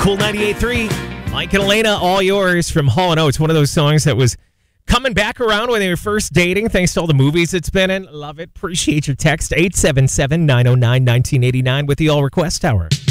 Cool 98.3. Mike and Elena, All Yours from Hall & Oates. One of those songs that was coming back around when they were first dating, thanks to all the movies it's been in. Love it. Appreciate your text. 877-909-1989 with the All Request Hour.